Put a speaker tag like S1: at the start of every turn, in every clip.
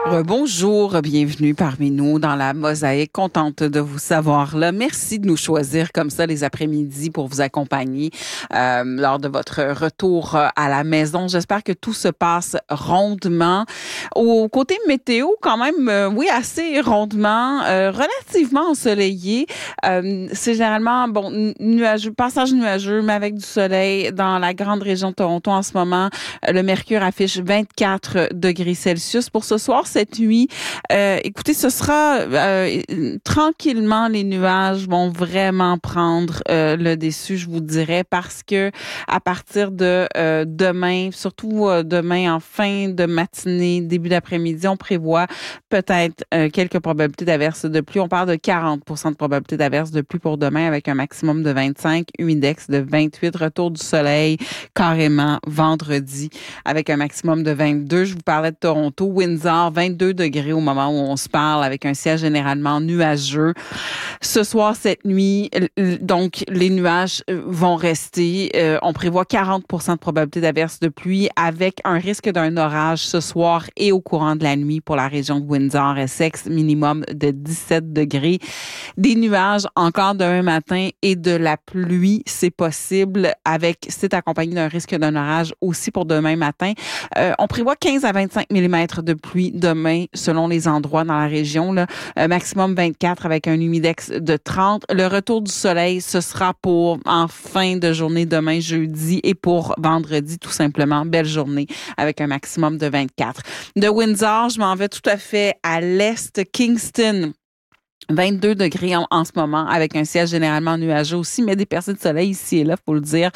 S1: Bonjour, bienvenue parmi nous dans la mosaïque. Contente de vous savoir là. Merci de nous choisir comme ça les après-midi pour vous accompagner lors de votre retour à la maison. J'espère que tout se passe rondement. Au côté météo, quand même, oui, assez rondement, relativement ensoleillé. C'est généralement, nuageux, passage nuageux, mais avec du soleil dans la grande région de Toronto en ce moment. Le mercure affiche 24 degrés Celsius. Pour ce soir, cette nuit, écoutez, ce sera tranquillement, les nuages vont vraiment prendre le dessus, je vous dirais, parce que à partir de demain, surtout demain en fin de matinée, début d'après-midi, on prévoit peut-être quelques probabilités d'averses de pluie. On parle de 40% de probabilité d'averses de pluie pour demain avec un maximum de 25, humidex de 28, retour du soleil carrément vendredi avec un maximum de 22. Je vous parlais de Toronto, Windsor, 22 degrés au moment où on se parle avec un ciel généralement nuageux. Ce soir, cette nuit, donc les nuages vont rester. On prévoit 40% de probabilité d'averse de pluie avec un risque d'un orage ce soir et au courant de la nuit pour la région de Windsor-Essex, minimum de 17 degrés. Des nuages encore demain matin et de la pluie, c'est possible c'est accompagné d'un risque d'un orage aussi pour demain matin. On prévoit 15 à 25 mm de pluie demain selon les endroits dans la région. Là. Maximum 24 avec un humidex de 30. Le retour du soleil, ce sera pour en fin de journée demain jeudi et pour vendredi tout simplement. Belle journée avec un maximum de 24. De Windsor, je m'en vais tout à fait à l'est. Kingston. 22 degrés en ce moment, avec un ciel généralement nuageux aussi, mais des percées de soleil ici et là, faut le dire.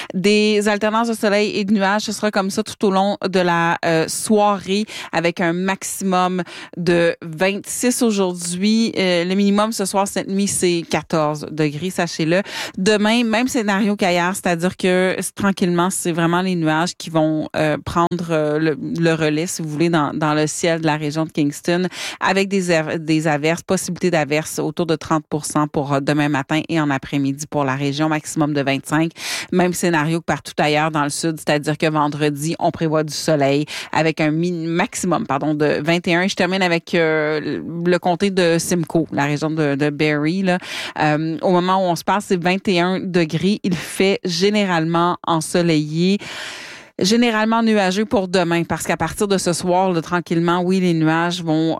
S1: Des alternances de soleil et de nuages, ce sera comme ça tout au long de la soirée, avec un maximum de 26 aujourd'hui. Le minimum ce soir, cette nuit, c'est 14 degrés, sachez-le. Demain, même scénario qu'hier, c'est-à-dire que tranquillement, c'est vraiment les nuages qui vont prendre le relais, si vous voulez, dans le ciel de la région de Kingston, avec des averses, possibilités d'averses autour de 30% pour demain matin et en après-midi pour la région, maximum de 25. Même scénario que partout ailleurs dans le sud, c'est-à-dire que vendredi, on prévoit du soleil avec un maximum de 21. Je termine avec le comté de Simcoe, la région de Barrie. Là. Au moment où on se parle, c'est 21 degrés. Il fait généralement ensoleillé. Généralement nuageux pour demain, parce qu'à partir de ce soir, là, tranquillement, oui, les nuages vont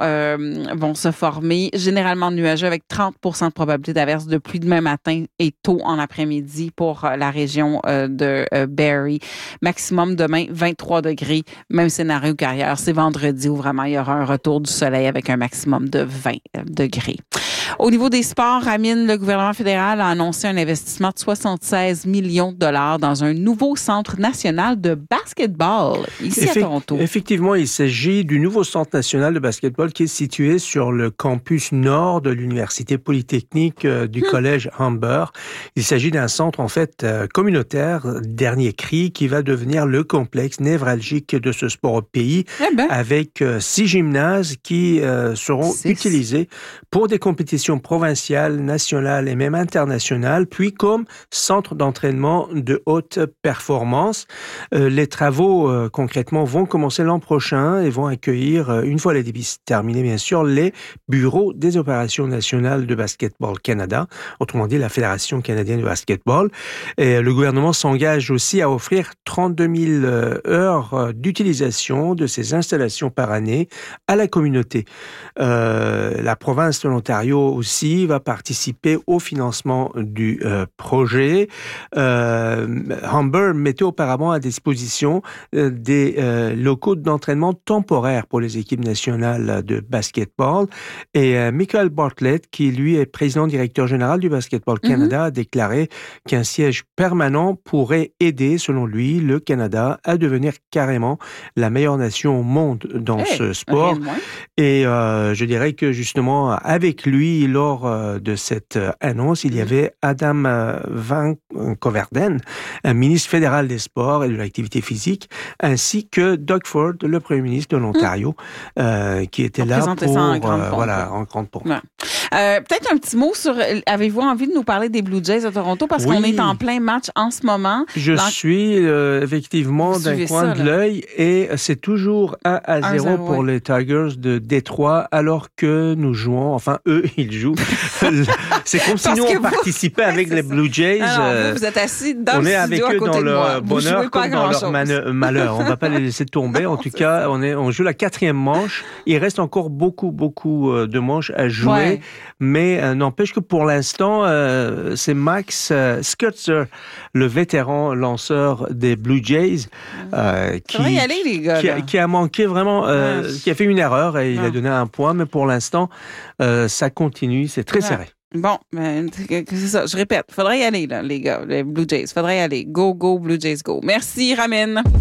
S1: se former. Généralement nuageux avec 30% de probabilité d'averse de pluie demain matin et tôt en après-midi pour la région de Barrie. Maximum demain, 23 degrés. Même scénario qu'ailleurs. C'est vendredi où vraiment il y aura un retour du soleil avec un maximum de 20 degrés. Au niveau des sports, Amine, le gouvernement fédéral a annoncé un investissement de 76 millions de dollars dans un nouveau centre national de basketball ici à Toronto.
S2: Effectivement, il s'agit du nouveau centre national de basketball qui est situé sur le campus nord de l'Université polytechnique du collège Humber. Il s'agit d'un centre en fait communautaire, dernier cri, qui va devenir le complexe névralgique de ce sport au pays, avec 6 gymnases qui seront utilisés pour des compétitions provinciales, nationales et même internationales, puis comme centre d'entraînement de haute performance. Les travaux, concrètement, vont commencer l'an prochain et vont accueillir, une fois l'édifice terminé, bien sûr, les bureaux des opérations nationales de Basketball Canada, autrement dit la Fédération canadienne de basketball. Et le gouvernement s'engage aussi à offrir 32 000 heures d'utilisation de ces installations par année à la communauté. La province de l'Ontario aussi va participer au financement du projet. Humber mettait auparavant à disposition des locaux d'entraînement temporaires pour les équipes nationales de basketball. Et Michael Bartlett, qui lui est président-directeur général du Basketball Canada, a déclaré qu'un siège permanent pourrait aider, selon lui, le Canada à devenir carrément la meilleure nation au monde dans ce sport. Et je dirais que justement, avec lui, lors de cette annonce, il y avait Adam Van Coverden, un ministre fédéral des Sports et de l'activité physique, ainsi que Doug Ford, le premier ministre de l'Ontario, qui était là pour en grande pompe.
S1: Peut-être un petit mot sur, avez-vous envie de nous parler des Blue Jays de Toronto? Parce qu'on est en plein match en ce moment.
S2: Je suis effectivement d'un coin de l'œil et c'est toujours 1-0 pour les Tigers de Détroit alors que nous jouons, enfin eux, ils jouent. C'est comme si nous on participait avec les Blue Jays.
S1: Alors, vous êtes assis dans le studio à côté de moi. On est avec eux dans leur bonheur comme dans leur malheur. On va pas les laisser tomber. En tout cas, on joue la 4e manche. Il reste encore beaucoup de manches à jouer. Mais n'empêche que pour l'instant, c'est Max Scherzer, le vétéran lanceur des Blue Jays, qui a manqué vraiment, qui a fait une erreur et il a donné un point. Mais pour l'instant, ça continue, c'est très serré. Bon, c'est ça, je répète, faudrait y aller, là, les gars, les Blue Jays, faudrait y aller. Go, Blue Jays, go. Merci, Ramin.